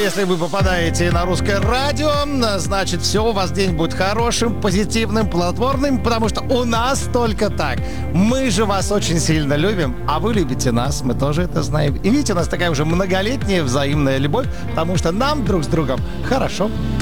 если вы попадаете на русское радио, значит, все, у вас день будет хорошим, позитивным, плодотворным, потому что у нас только так. Мы же вас очень сильно любим, а вы любите нас, мы тоже это знаем. И видите, у нас такая уже многолетняя взаимная любовь, потому что нам друг с другом хорошо.